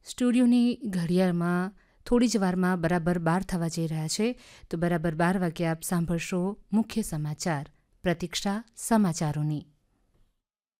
સ્ટુડિયોની ઘડિયાળમાં થોડી જ વારમાં બરાબર 12 થવા જઈ રહ્યા છે. તો બરાબર 12 વાગ્યે આપ સાંભળશો મુખ્ય સમાચાર, પ્રતીક્ષા સમાચારોની.